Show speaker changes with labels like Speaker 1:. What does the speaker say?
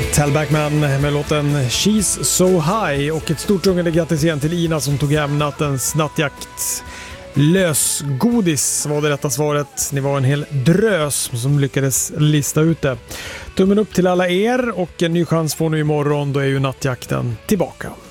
Speaker 1: Tal Bachman med låten She's So High, och ett stort rungande grattis igen till Ina som tog hem nattens nattjakt. Lösgodis var det rätta svaret. Ni var en hel drös som lyckades lista ut det. Tummen upp till alla er, och en ny chans får nu imorgon, då är ju nattjakten tillbaka.